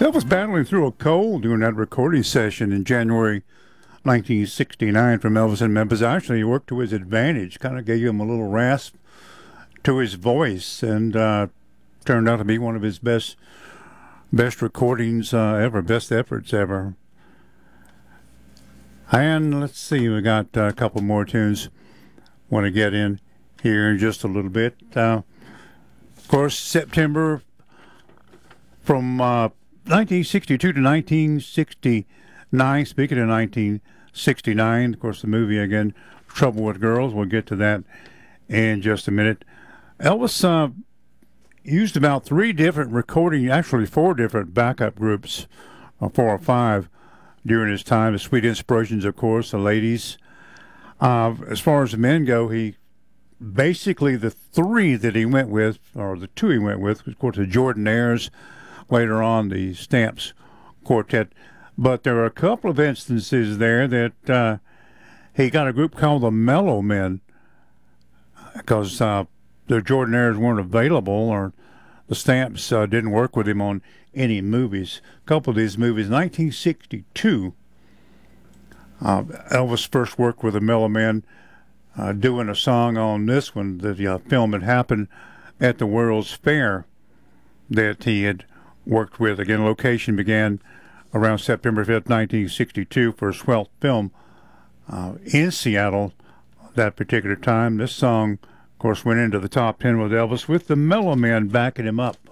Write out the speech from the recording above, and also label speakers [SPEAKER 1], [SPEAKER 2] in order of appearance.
[SPEAKER 1] Bill was battling through a cold during that recording session in January 1969 from Elvis in Memphis. Actually, he worked to his advantage, kind of gave him a little rasp to his voice, and turned out to be one of his best recordings ever, best efforts ever. And let's see, we got a couple more tunes want to get in here in just a little bit. Of course, September from 1962 to 1969. Speaking of 1969, of course, the movie again, Trouble with Girls. We'll get to that in just a minute. Elvis used about three different recording, actually four different backup groups, 4 or 5, during his time. The Sweet Inspirations, of course, the Ladies. As far as the men go, he basically the three that he went with, or the two he went with, of course, the Jordanaires, later on the Stamps Quartet. But there are a couple of instances there that he got a group called the Mellow Men, because the Jordanaires weren't available, or the Stamps didn't work with him on any movies. A couple of these movies. 1962, Elvis first worked with the Mellow Men, doing a song on this one. The film had happened at the World's Fair that he had worked with. Again, location began around September 5th, 1962 for a swell film in Seattle that particular time. This song, of course, went into the top 10 with Elvis, with the Mellow Men backing him up.